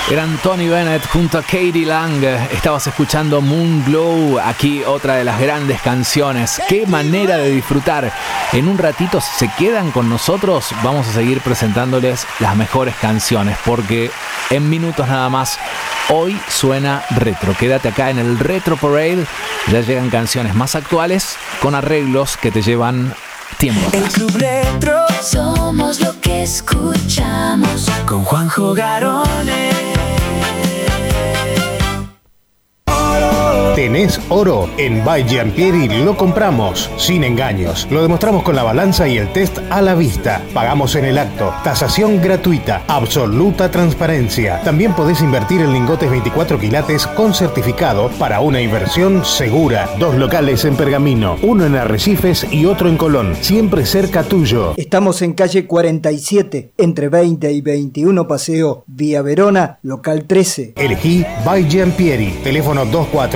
Eran Tony Bennett junto a Katie Lang. Estabas escuchando Moon Glow. Aquí otra de las grandes canciones. Qué manera de disfrutar. En un ratito, si se quedan con nosotros, vamos a seguir presentándoles las mejores canciones, porque en minutos nada más hoy suena retro. Quédate acá en el Retro Parade. Ya llegan canciones más actuales con arreglos que te llevan tiempo atrás. El Club Retro somos lo que escuchamos con Juanjo Garones. ¿Tenés oro? En By Giampieri lo compramos, sin engaños. Lo demostramos con la balanza y el test a la vista. Pagamos en el acto. Tasación gratuita. Absoluta transparencia. También podés invertir en lingotes 24 quilates con certificado para una inversión segura. 2 locales en Pergamino, uno en Arrecifes y otro en Colón. Siempre cerca tuyo. Estamos en calle 47, entre 20 y 21 Paseo, Vía Verona, local 13. Elegí By Giampieri. Teléfono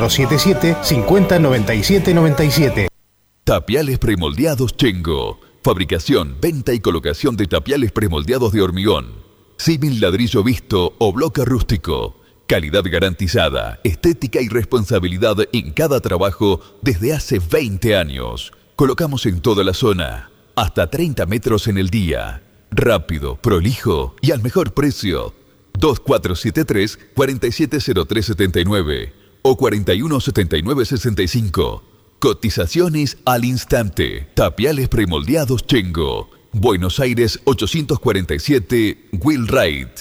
2477-509797. Tapiales premoldeados Chengo. Fabricación, venta y colocación de tapiales premoldeados de hormigón. Símil ladrillo visto o bloque rústico. Calidad garantizada, estética y responsabilidad en cada trabajo desde hace 20 años. Colocamos en toda la zona. Hasta 30 metros en el día. Rápido, prolijo y al mejor precio. 2473-470379 o 417965. Cotizaciones al instante. Tapiales premoldeados Chengo. Buenos Aires 847, Wheelwright.